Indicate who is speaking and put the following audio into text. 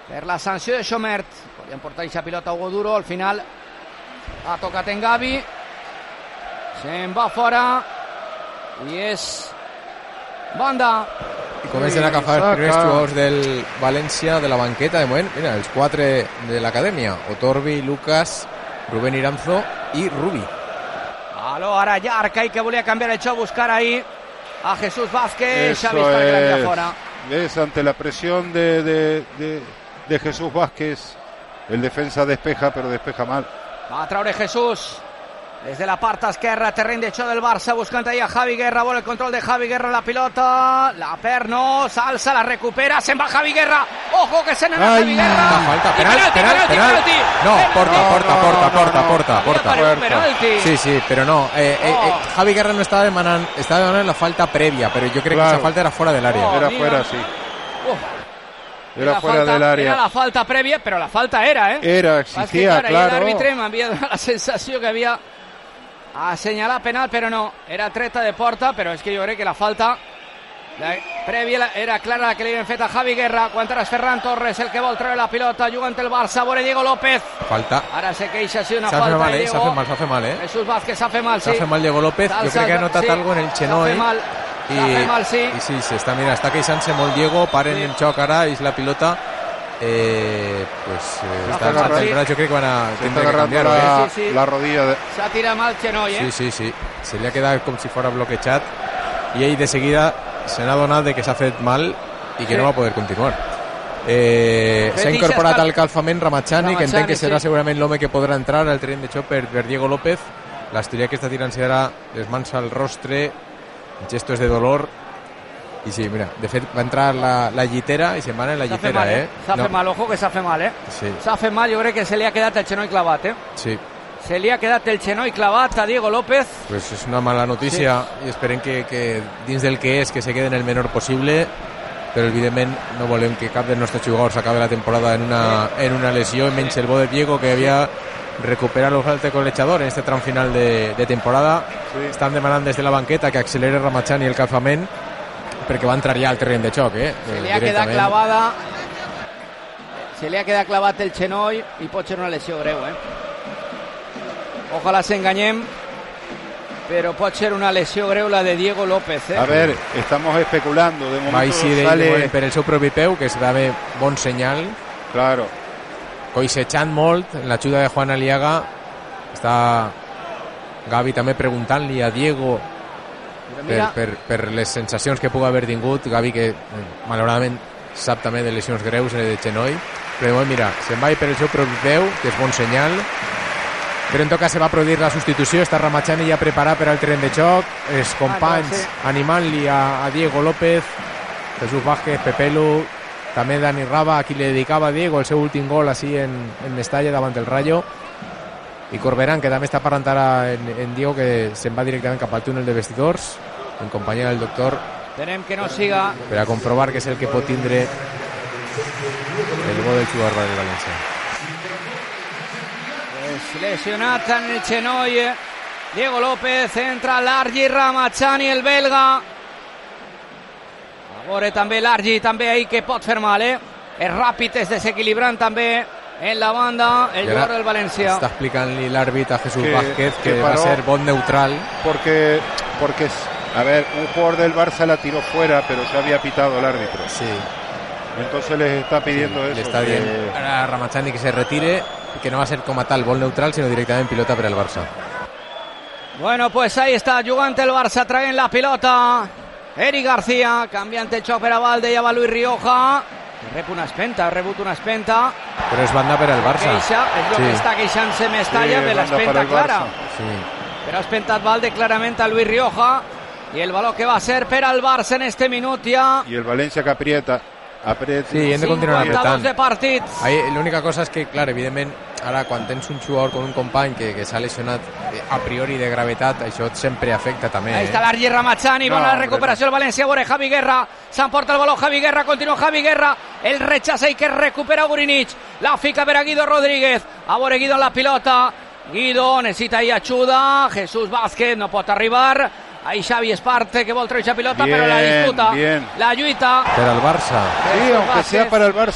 Speaker 1: per la sanció de Xomert. Podien portar aquesta pilota a Hugo Duro, al final ha tocat en Gavi, se'n va fora i és banda.
Speaker 2: I comencen a agafar els primers jugadors del València de la banqueta de moment. Mira, els 4 de l'acadèmia: Otorbi, Lucas, Rubén Iranzo i Rubi.
Speaker 1: Aló, ara Arcai, que volia canviar el joc, buscar ahí a Jesús Vázquez. Xavi està que fora.
Speaker 3: Es ante la presión de Jesús Vázquez, el defensa despeja, però despeja mal.
Speaker 1: Va a traure Jesús des de la part esquerra, terreny de xoc del Barça, buscant ahí a Javi Guerra, vol el control de Javi Guerra, la pilota, la perd, no, s'alça, la recupera, se'n va Javi Guerra, ojo que se n'anà Javi Guerra.
Speaker 2: Falta, penalti. No, porta. Sí, però no, Javi Guerra no estava demanant la falta prèvia, però jo crec que esa falta era fora de l'àrea.
Speaker 3: Era fuera, sí. Era fuera del área.
Speaker 1: Era la falta prèvia, però la falta era,
Speaker 3: Era, existia, claro.
Speaker 1: L'àrbitre m'havia donat la sensació que havia assenyalat penal, però no, era treta de porta, però és que jo crec que la falta prèvia era clara, la que li havien fet a Javi Guerra. Quan ara és Ferran Torres el que vol treure la pilota, jugant el Barça, veure Diego López.
Speaker 2: Falta.
Speaker 1: Ara se queixa, sí, una falta de Diego.
Speaker 2: S'ha fet mal,
Speaker 1: Jesús Vázquez s'ha fet mal, sí.
Speaker 2: S'ha fet mal Diego López, jo crec que ha notat algo en el xenoi.
Speaker 1: Sí.
Speaker 2: I sí, està queixant-se molt Diego, paren el xoc ara, és la pilota. Està agarrant el braç, jo crec que van a tindre que canviar-ho.
Speaker 3: La rodilla.
Speaker 1: S'ha tirat mal Xenoi,
Speaker 2: Sí. Se li ha quedat com si fora bloquejat i ell de seguida se n'ha donat de que s'ha fet mal i que no va poder continuar. S'ha incorporat al calfament Ramachani, que entenc que serà segurament l'home que podrà entrar al terreny de xoc per Diego López. L'asturià que està tirant-se ara les mans al rostre, gestos de dolor. I sí, mira, de fet va entrar la llitera i se'n va en la llitera,
Speaker 1: S'ha fet mal, ojo que s'ha fet mal,
Speaker 2: Sí.
Speaker 1: S'ha fet mal, jo crec que se li ha quedat el xenoi clavat,
Speaker 2: Sí.
Speaker 1: Se li ha quedat el xenoi clavat a Diego López.
Speaker 2: Pues és una mala notícia i esperem que dins del que és, que se queden el menor possible, però evidentment no volem que cap dels nostres jugadors acabi la temporada en una lesió, menys el bo de Diego, que havia recuperat el falta colechador en este tram final de temporada. Estan demanant des de la banqueta que accelere Ramachani el calfament, perquè va entrar ja al terreny de xoc,
Speaker 1: Se li ha quedat clavada, se li ha quedat clavat el xenoi i pot ser una lesió greu, Ojalà s'enganyem, però pot ser una lesió greu la de Diego López,
Speaker 3: A ver, estamos especulando, de momento
Speaker 2: sale per el seu propi peu, que és també bon senyal.
Speaker 3: Claro.
Speaker 2: Coixejant molt, l'ajuda de Juan Aliaga. Està Gavi també preguntant-li a Diego per les sensacions que pugui haver tingut. Gavi, que malauradament sap també de lesions greus de xenoi, però de moment, mira, se'n va per el seu propi peu, que és bon senyal. Però en tot cas se va produir la substitució. Està Ramachani ja preparat per al terreny de xoc, els companys animant-li a Diego López, Jesús Vázquez, Pepelu, també Dani Raba, a qui li dedicava Diego el seu últim gol així en Mestalla davant del Rayo, i Corberán, que també està parlant ara en Diego, que se'n va directament cap al túnel de vestidors en companyia del doctor.
Speaker 1: Esperem que no siga,
Speaker 2: per a comprovar que és el que pot tindre el gol del jugador del València.
Speaker 1: Lesionat en el xenoi Diego López, entra l'Argi Ramachani, el belga. A veure també l'Argi, també ahí que pot fer mal, és ràpid, és desequilibrant també en la banda el jugador del València.
Speaker 2: Està explicant-li l'àrbit a Jesús Vázquez que va ser bon neutral.
Speaker 3: Porque, a ver, un jugador del Barça la tiró fuera, pero ya había pitado el árbitro.
Speaker 2: Sí.
Speaker 3: Entonces les está pidiendo eso.
Speaker 2: Le está dient a Ramachani que se retire, que no va a ser com a tal vol neutral, sinó directament pilota per al Barça.
Speaker 1: Bueno, pues ahí está jugant el Barça, traient la pilota Eric García, canviant el xoc per a Valde, ja va Luis Rioja, rep una espenta, ha rebut una espenta,
Speaker 2: però és banda per al Barça.
Speaker 1: Queixa, és el que està queixant-se Mestalla de l'espenta clara, però ha espentat Valde clarament a Luis Rioja, i el valor que va ser per al Barça en este minut ja.
Speaker 3: I el València que aprieta.
Speaker 2: Sí, hem de continuar apretant.
Speaker 1: 52 de partit.
Speaker 2: L'única cosa és que, clar, evidentment, ara quan tens un jugador com un company que s'ha lesionat a priori de gravetat, això sempre afecta també.
Speaker 1: Ahí està l'Argi Ramachani, bona recuperació del València, veure Javi Guerra, s'emporta el baló Javi Guerra, continua Javi Guerra, el rechaça i que recupera Gurinic, la fica per a Guido Rodríguez, a veure Guido en la pilota, Guido necessita ahí ajuda, Jesús Vázquez no pot arribar, ahí Xavi Esparte que vol treure la pilota, però la disputa, la lluita
Speaker 3: per al Barça, sí, aunque sea para el Barça.